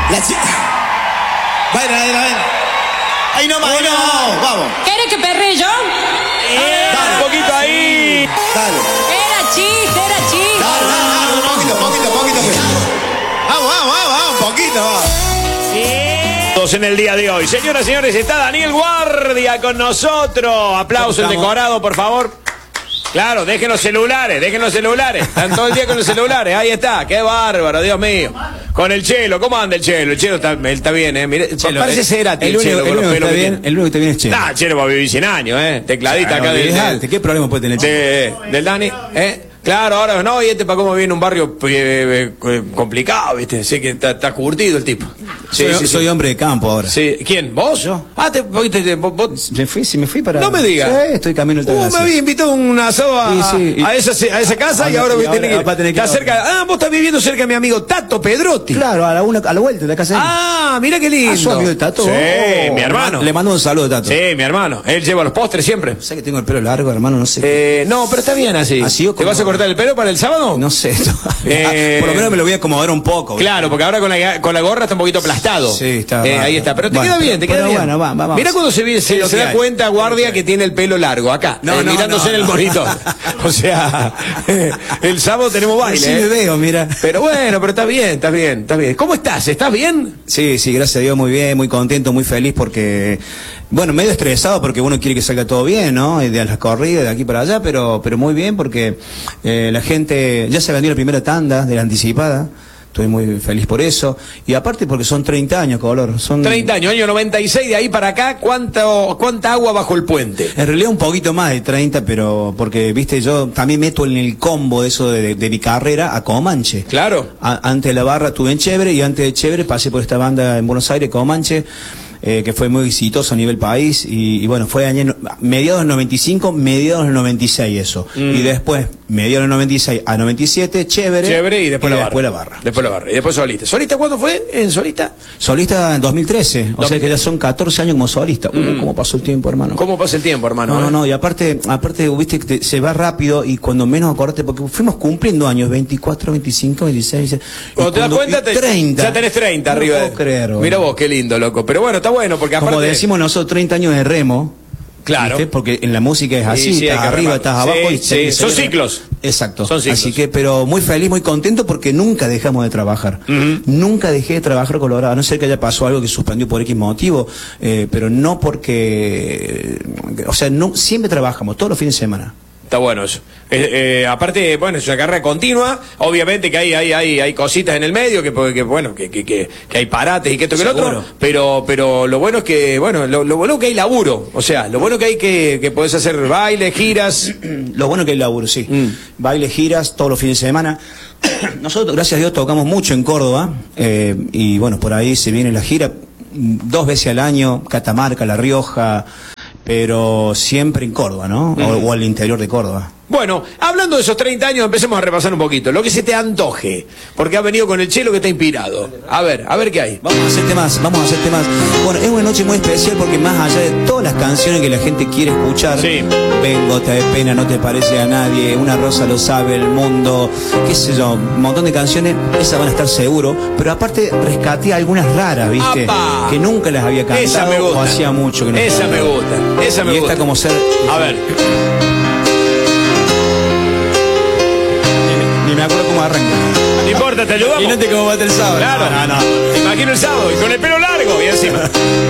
La chica. Vayan. Ahí nomás, ahí no. Vamos. ¿Quieres que perre yo? Dale, un poquito ahí. Dale. Era chiste. Dale, un poquito. Vamos, un poquito. Todos en el día de hoy. Señoras y señores, está Daniel Guardia con nosotros. Aplauso el decorado, por favor. Claro, dejen los celulares. Están todo el día con los celulares. Ahí está, qué bárbaro, Dios mío. Con el Chelo, ¿cómo anda el Chelo? El Chelo está bien, Mire, Chelo, parece Cerati el único que está bien. El único que está bien es Chelo. Chelo va a vivir 100 años, Tecladita acá ¿Qué problema puede tener Chelo? del Dani, Claro, ahora no, y para cómo viene un barrio complicado, ¿viste? Sé que está curtido el tipo. Soy hombre de campo ahora. Sí. ¿Quién? ¿Vos? Yo. ¿Vos? Me fui para... No me digas. Sí, estoy camino el me había invitado a un asado a esa casa y ahora me tiene que estar cerca. Vos estás viviendo cerca de mi amigo Tato Pedrotti. Claro, a la vuelta de la casa. Mira qué lindo. ¿Su amigo de Tato? Sí, mi hermano. Le mando un saludo a Tato. Sí, mi hermano. Él lleva los postres siempre. ¿Sabes que tengo el pelo largo, hermano? No sé. No, pero está bien así. ¿Te vas a cortar el pelo para el sábado? No sé. Por lo menos me lo voy a acomodar un poco. Claro, porque ahora con la gorra está un poquito aplastado. Sí, está. Ahí está. Pero te queda bien, Bueno, vamos. Mira cuando se da cuenta, Guardia, que tiene el pelo largo. Acá, mirándose en el monitor. O sea, el sábado tenemos baile. Sí me veo, mira. Pero bueno, pero está bien. ¿Cómo estás? ¿Estás bien? Sí, gracias a Dios, muy bien, muy contento, muy feliz porque... Bueno, medio estresado porque uno quiere que salga todo bien, ¿no? De las corridas, de aquí para allá, pero muy bien porque la gente ya se vendió la primera tanda de la anticipada. Estoy muy feliz por eso. Y aparte porque son 30 años, Color. Son 30 años, año 96, de ahí para acá, ¿cuánta agua bajo el puente? En realidad un poquito más de 30, pero porque, viste, yo también meto en el combo de eso de mi carrera a Comanche. Claro. Antes de la barra estuve en Chévere y antes de Chévere pasé por esta banda en Buenos Aires, Comanche. Que fue muy exitoso a nivel país y bueno, fue mediados del 95, mediados del 96 eso. Y después, mediados del 96 a 97, Chévere y después la barra. Después la barra. Y después Solista. ¿Solista cuándo fue? ¿En Solista? Solista en 2013. O sea que ya son 14 años como solista. ¿Cómo pasó el tiempo, hermano? ¿Cómo pasa el tiempo, hermano? No, y aparte, viste que se va rápido y cuando menos acordate, porque fuimos cumpliendo años, 24, 25, 26. Cuando te das cuenta, 30. Ya tenés 30 arriba. No puedo creer, mira vos, qué lindo, loco. Pero bueno, está bueno, porque aparte... Como decimos nosotros, 30 años de remo. Claro. ¿Viste? Porque en la música es así, estás arriba, estás abajo. Son ciclos. Exacto. Son ciclos. Así que, pero muy feliz, muy contento porque nunca dejamos de trabajar. Nunca dejé de trabajar Colorado, a no ser que haya pasado algo que suspendió por X motivo, pero no porque... O sea, no, siempre trabajamos, todos los fines de semana. Está bueno eso. Aparte, bueno, es una carrera continua. Obviamente que hay cositas en el medio, que hay parates y que esto que lo otro. Pero lo bueno es que, lo bueno que hay laburo. O sea, lo bueno que hay que podés hacer bailes, giras. Lo bueno que hay laburo, sí. Bailes, giras, todos los fines de semana. Nosotros, gracias a Dios, tocamos mucho en Córdoba. Y bueno, por ahí se viene la gira 2 veces al año, Catamarca, La Rioja, pero siempre en Córdoba, ¿no? O al interior de Córdoba. Bueno, hablando de esos 30 años, empecemos a repasar un poquito. Lo que se te antoje, porque has venido con el Chelo que está inspirado. A ver qué hay. Vamos a hacer temas. Bueno, es una noche muy especial porque más allá de todas las canciones que la gente quiere escuchar, Vengo, te de pena, no te parece a nadie, Una rosa lo sabe el mundo, qué sé yo, un montón de canciones, esas van a estar seguro, pero aparte rescaté algunas raras, ¿viste? ¡Apa! Que nunca las había cantado. Esa me gusta. O hacía mucho que no. Esa me gusta. Esa me gusta. Esta como ser... A ver. Ni me acuerdo cómo arranca. No importa, te ayudamos. Imagínate cómo va a estar el sábado. Claro. No. Imagino el sábado y con el pelo largo y encima.